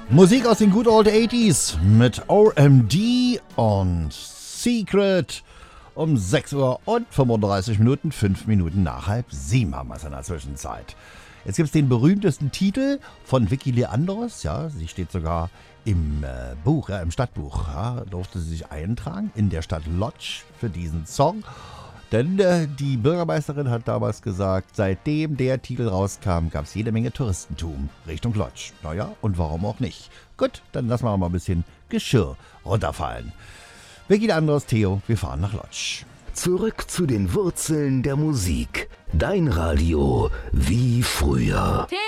Musik aus den Good Old 80s mit OMD und Secret um 6 Uhr und 35 Minuten, 5 Minuten nach 6:30 haben wir es in der Zwischenzeit. Jetzt gibt es den berühmtesten Titel von Vicky Leandros, ja, sie steht sogar im Buch, im Stadtbuch, ja, durfte sie sich eintragen in der Stadt Lodz für diesen Song. Denn die Bürgermeisterin hat damals gesagt, seitdem der Titel rauskam, gab es jede Menge Touristentum Richtung Lodz. Naja, und warum auch nicht? Gut, dann lassen wir mal ein bisschen Geschirr runterfallen. Vicky Leandros, Theo, wir fahren nach Lodz. Zurück zu den Wurzeln der Musik. Dein Radio wie früher. Theo